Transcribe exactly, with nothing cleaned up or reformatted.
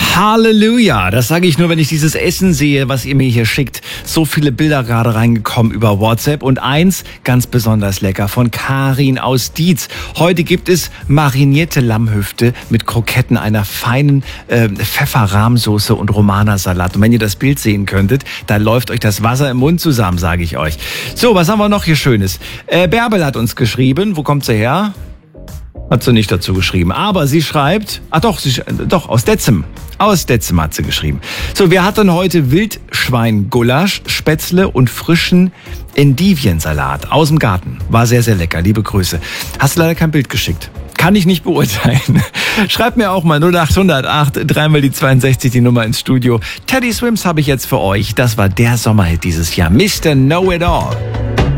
Halleluja, das sage ich nur, wenn ich dieses Essen sehe, was ihr mir hier schickt. So viele Bilder gerade reingekommen über WhatsApp und eins ganz besonders lecker von Karin aus Dietz. Heute gibt es marinierte Lammhüfte mit Kroketten, einer feinen äh, Pfefferrahmsoße und Romana-Salat. Und wenn ihr das Bild sehen könntet, da läuft euch das Wasser im Mund zusammen, sage ich euch. So, was haben wir noch hier Schönes? Äh, Bärbel hat uns geschrieben. Wo kommt sie her? Hat sie nicht dazu geschrieben. Aber sie schreibt, ah doch, sie, doch, aus Detzem. Aus Detzem hat sie geschrieben. So, wir hatten heute Wildschweingulasch, Spätzle und frischen Endiviensalat aus dem Garten. War sehr, sehr lecker. Liebe Grüße. Hast leider kein Bild geschickt. Kann ich nicht beurteilen. Schreibt mir auch mal null acht null acht, dreimal die zweiundsechzig, die Nummer ins Studio. Teddy Swims habe ich jetzt für euch. Das war der Sommerhit dieses Jahr. Mister Know It All.